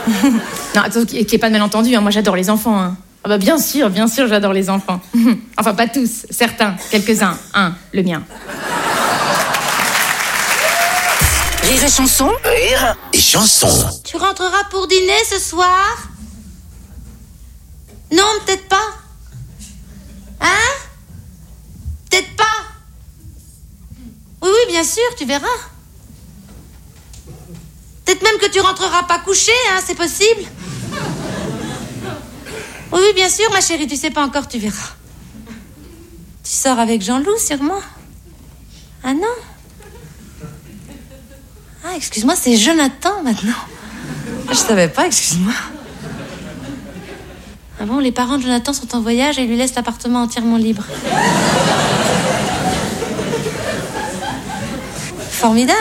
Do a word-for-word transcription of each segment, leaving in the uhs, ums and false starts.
Non, attends, qu'il n'y ait pas de malentendu, hein. Moi j'adore les enfants. Hein. Ah bah bien sûr, bien sûr, j'adore les enfants. Enfin, pas tous, certains, quelques-uns. Un, le mien. Rire et chanson. Rire et chanson. Tu rentreras pour dîner ce soir? Non, peut-être pas. Hein? Peut-être pas. Oui, oui, bien sûr, tu verras. Peut-être même que tu rentreras pas couché, hein, c'est possible. Oui, oui, bien sûr, ma chérie, tu sais pas encore, tu verras. Tu sors avec Jean-Loup, sûrement? Ah non? Ah, excuse-moi, c'est Jonathan, maintenant. Je savais pas, excuse-moi. Ah bon, les parents de Jonathan sont en voyage et ils lui laissent l'appartement entièrement libre. Formidable.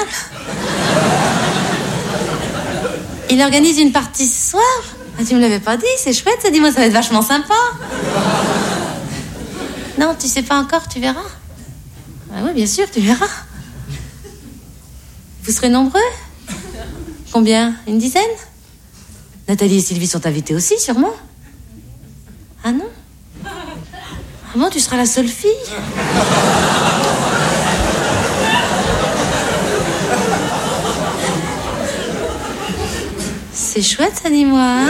Il organise une partie ce soir? Ah, tu me l'avais pas dit, c'est chouette, ça, dis-moi, ça va être vachement sympa. Non, tu sais pas encore, tu verras. Ah oui, bien sûr, tu verras. Vous serez nombreux? Combien? Une dizaine? Nathalie et Sylvie sont invitées aussi, sûrement. Ah non? Ah bon, tu seras la seule fille? C'est chouette, ça, dis-moi, hein?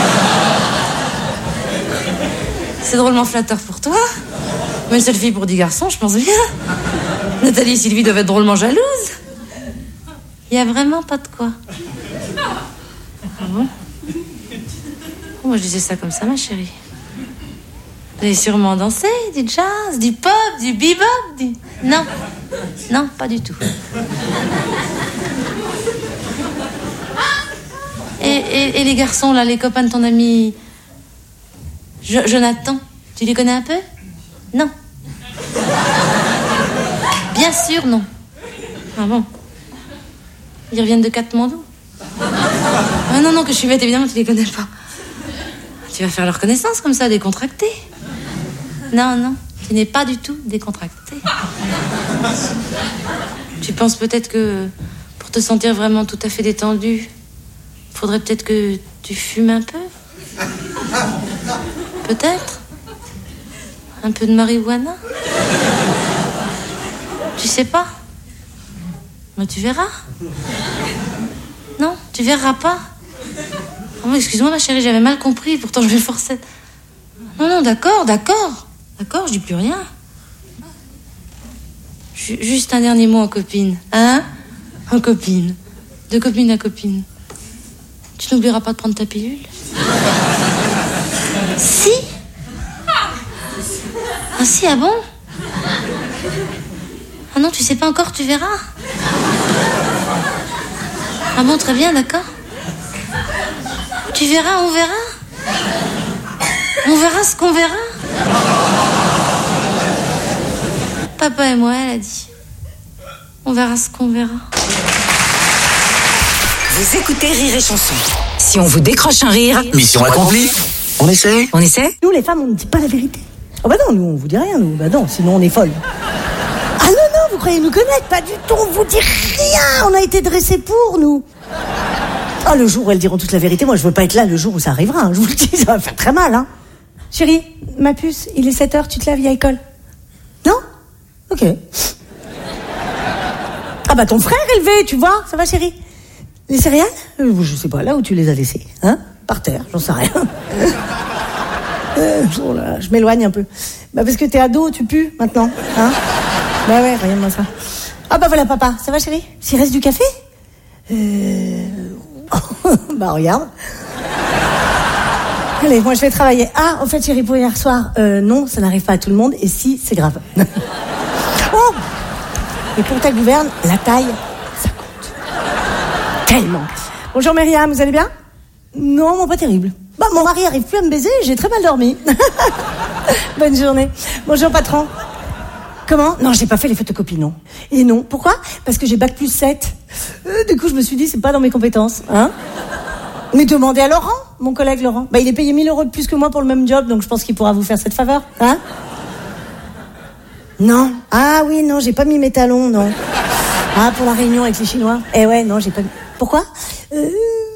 C'est drôlement flatteur pour toi. Mais une seule fille pour dix garçons, je pense bien. Nathalie et Sylvie doivent être drôlement jalouses. Il y a vraiment pas de quoi. Ah bon? Oh, moi, je disais ça comme ça, ma chérie. Vous allez sûrement danser, du jazz, du pop, du bebop, du... Non, non, pas du tout. Et, et, et les garçons, là, les copains de ton ami... Jo- Jonathan, tu les connais un peu? Non. Bien sûr, non. Ah bon? Ils reviennent de Katmandou? Ah non, non, que je suis bête, évidemment, tu les connais pas. Tu vas faire leur connaissance comme ça, décontractée. Non, non, tu n'es pas du tout décontractée. Tu penses peut-être que pour te sentir vraiment tout à fait détendue, faudrait peut-être que tu fumes un peu? Peut-être? Un peu de marijuana? Tu sais pas? Mais tu verras. Non, tu verras pas. Oh, excuse-moi, ma chérie, j'avais mal compris, pourtant je m'efforçais. Non, non, d'accord, d'accord. D'accord, je dis plus rien. J- juste un dernier mot en copine. Hein? En copine. De copine à copine. Tu n'oublieras pas de prendre ta pilule? Si? Ah si, ah bon? Ah non, tu sais pas encore, tu verras. Ah bon, très bien, d'accord. Tu verras, on verra. On verra ce qu'on verra. Papa et moi, elle a dit. On verra ce qu'on verra. Vous écoutez Rire et chanson. Si on vous décroche un rire, Mission accomplie. On essaie. on essaie? Nous, les femmes, on ne dit pas la vérité. Oh bah non, nous, on vous dit rien, nous. Bah non, sinon on est folles. Ah non, non, vous croyez nous connaître? Pas du tout, on vous dit rien. On a été dressés pour, nous. Ah, le jour où elles diront toute la vérité, moi, je veux pas être là le jour où ça arrivera. Hein. Je vous le dis, ça va faire très mal, hein. Chérie, ma puce, il est sept heures, tu te lèves, il y a école. Non? Ok. Ah bah ton frère est levé, tu vois, ça va, chérie? Les céréales? euh, Je sais pas, là où tu les as laissées, hein? Par terre, j'en sais rien. euh, oh là, je m'éloigne un peu. Bah parce que t'es ado, tu pues maintenant, hein? Bah ouais, regarde-moi ça. Ah bah voilà, papa, ça va, chérie? S'il reste du café? Euh... bah regarde. Allez, moi je vais travailler. Ah, en fait, chérie, pour hier soir, euh, non, ça n'arrive pas à tout le monde, et si, c'est grave. Oh! Et pour ta gouverne, la taille, ça compte. Tellement. Bonjour Myriam, vous allez bien? Non, bon, pas terrible. Bah, mon mari arrive plus à me baiser, j'ai très mal dormi. Bonne journée. Bonjour patron. Comment? Non, j'ai pas fait les photocopies, non. Et non, pourquoi? Parce que j'ai bac plus sept. Euh, du coup, je me suis dit, c'est pas dans mes compétences, hein. Mais demandez à Laurent, mon collègue Laurent. Bah, il est payé mille euros de plus que moi pour le même job, donc je pense qu'il pourra vous faire cette faveur, hein. Non. Ah oui, non, j'ai pas mis mes talons, non. Ah, pour la réunion avec les Chinois. Eh ouais, non, j'ai pas mis. Pourquoi? Euh...